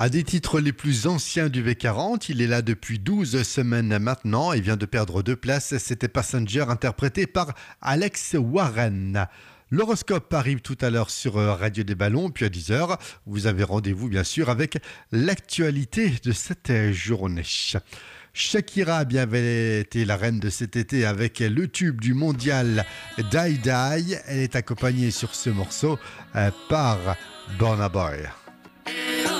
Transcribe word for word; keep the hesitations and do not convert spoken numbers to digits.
Un des titres les plus anciens du V quarante, il est là depuis douze semaines maintenant et vient de perdre deux places. C'était Passenger interprété par Alex Warren. L'horoscope arrive tout à l'heure sur Radio des Ballons, puis à dix heures, vous avez rendez-vous bien sûr avec l'actualité de cette journée. Shakira bien avait été la reine de cet été avec le tube du mondial Die Die. Elle est accompagnée sur ce morceau par Burna Boy.